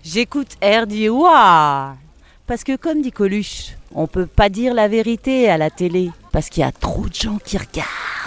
J'écoute RDI. Parce que comme dit Coluche, on peut pas dire la vérité à la télé. Parce qu'il y a trop de gens qui regardent.